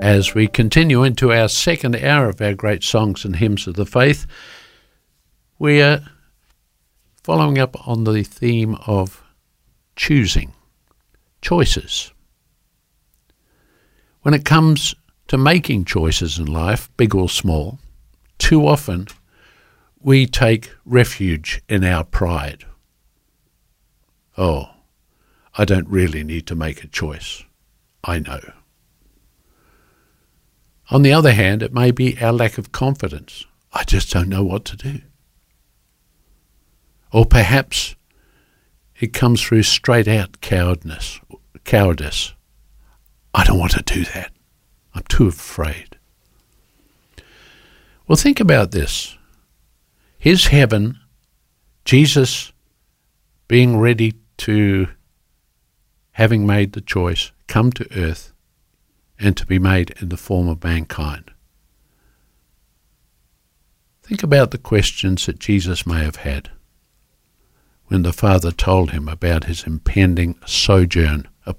As we continue into our second hour of our great songs and hymns of the faith, we are following up on the theme of choosing, choices. When it comes to making choices in life, big or small, too often we take refuge in our pride. Oh, I don't really need to make a choice. I know. On the other hand, it may be our lack of confidence. I just don't know what to do. Or perhaps it comes through straight-out cowardice. I don't want to do that. I'm too afraid. Well, think about this. His heaven, Jesus being ready to, having made the choice, come to earth and to be made in the form of mankind. Think about the questions that Jesus may have had when the Father told him about his impending sojourn